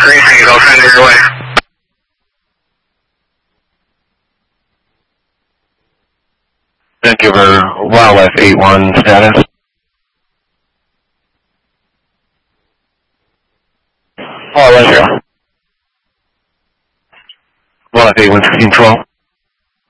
Green Tango, I'll send it your way. Vancouver, Wildlife 8-1 status. Wildlife 8-1, 16-12.